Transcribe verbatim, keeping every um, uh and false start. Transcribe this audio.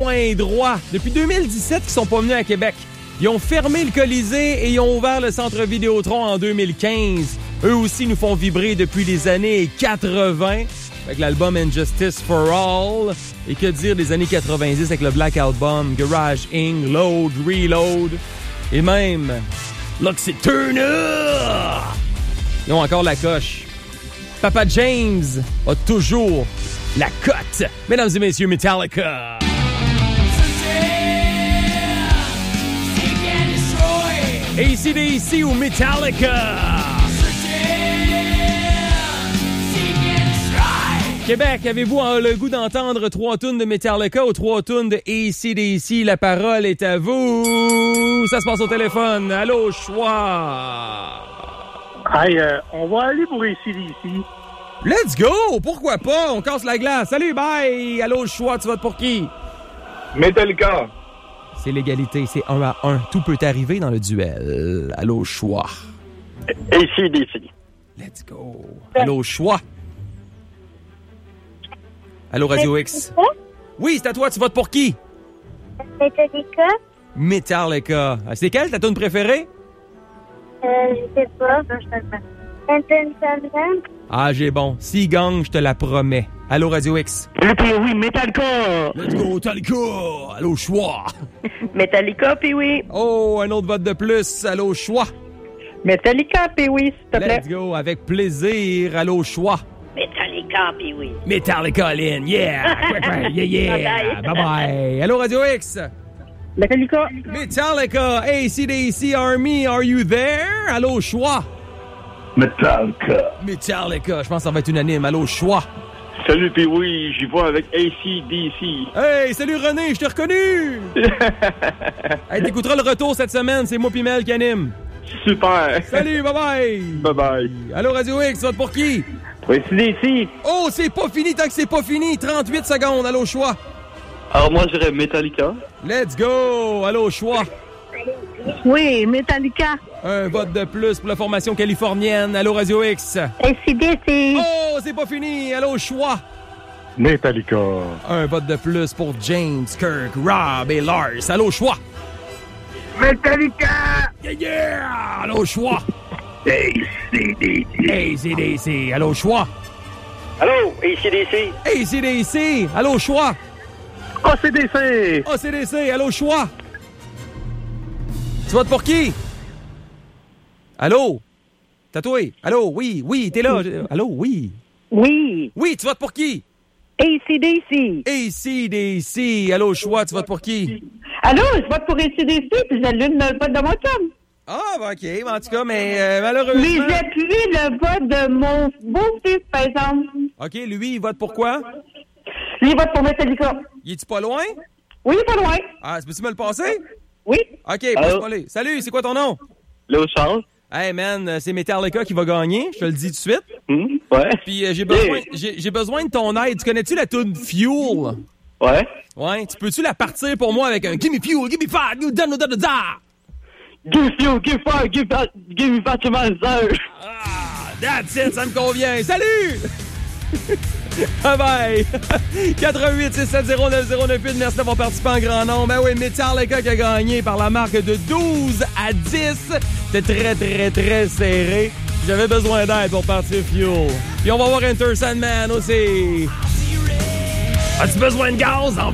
point droit. Depuis deux mille dix-sept, ils sont pas venus à Québec. Ils ont fermé le Colisée et ils ont ouvert le Centre Vidéotron en deux mille quinze. Eux aussi nous font vibrer depuis les années quatre-vingts avec l'album Injustice for All. Et que dire des années quatre-vingt-dix avec le Black Album, Garage Incorporated, Load, Reload et même Look, c'est Turn Up! Ils ont encore la coche. Papa James a toujours la cote. Mesdames et messieurs, Metallica. A C D C ou Metallica. Québec, avez-vous le goût d'entendre trois tunes de Metallica ou trois tunes de A C D C? La parole est à vous. Ça se passe au téléphone. Allô, choix. Hey, euh, on va aller pour A C D C. Let's go! Pourquoi pas? On casse la glace. Salut, bye! Allô, choix, tu votes pour qui? Metallica. C'est l'égalité, c'est un à un. Tout peut arriver dans le duel. Allô, choix. A C D C. Let's go. Allô, choix. Allô, Radio X. Oui, c'est à toi, tu votes pour qui? Metallica. Metallica. C'est quelle ta tune préférée? Euh, je sais pas. Non, je sais pas. Anton Sandman. Ah, j'ai bon. Si gagne, je te la promets. Allô, Radio X. Oui, oui, Metallica. Let's go, Metallica. Allô, choix. Metallica, puis oui. Oh, un autre vote de plus. Allô, choix. Metallica, puis oui, s'il te plaît. Let's go, avec plaisir. Allô, choix. Metallica, puis oui. Metallica, Lynn. Yeah. yeah, yeah. Bye-bye. Allô, Radio X. Metallica. Metallica, A C D C Army, are you there? Allô, choix. Metallica. Metallica, je pense que ça va être unanime. Allô, choix. Salut, puis oui, j'y vais avec A C D C. Hey, salut René, je t'ai reconnu! Hey, t'écouteras le retour cette semaine, c'est moi pis Mel qui anime. Super. Salut, bye-bye! Bye-bye. Allô, Radio X, tu votes pour qui? A C D C. Oh, c'est pas fini tant que c'est pas fini. trente-huit secondes, allô, choix. Alors moi, je dirais Metallica. Let's go! Allô, choix. Oui, Metallica. Un vote de plus pour la formation californienne. Allô, Radio X. A C D C. Oh, c'est pas fini. Allô, choix. Metallica. Un vote de plus pour James, Kirk, Rob et Lars. Allô, choix. Metallica. Yeah, yeah! Allô, choix. A C D C. A C D C. Allô, choix. Allô, A C D C. A C D C. Allô, choix. A C D C. A C D C. Allô, choix. Tu votes pour qui? Allô? Tatoué? Allô? Oui, oui, t'es là. Allô? Oui. Oui. Oui, tu votes pour qui? A C D C. A C D C. Allô, choix, tu votes pour qui? Allô, je vote pour A C D C, puis j'allume le vote de mon chum. Ah, ben, OK. En tout cas, mais euh, malheureusement... Mais j'appuie le vote de mon beau-fils, par exemple. OK, lui, il vote pour quoi? Lui, il vote pour Metallica. Il est-tu pas loin? Oui, pas loin. Ah, peux-tu me le passer? Oui. OK, passe-moi les. Salut, c'est quoi ton nom? Léo Charles. Hey, man, c'est Metallica qui va gagner. Je te le dis tout de suite. Hum, ouais. Puis euh, j'ai besoin, j'ai, j'ai besoin de ton aide. Tu connais-tu la tune Fuel? Ouais. Ouais. Tu peux-tu la partir pour moi avec un Gimme Fuel, Gimme Fire, Gimme Da Da Da Da? Give you, give fire, give that, give me back to my sir. Ah, that's it, ça me convient. Salut! Bye bye! quatre un huit six sept zéro neuf zéro neuf huit, merci d'avoir participé en grand nombre. Ben oui, Metallica qui a gagné par la marque de douze à dix. C'était très, très, très serré. J'avais besoin d'aide pour partir Fuel. Puis on va voir Enter Sandman aussi. As-tu besoin de gaz? En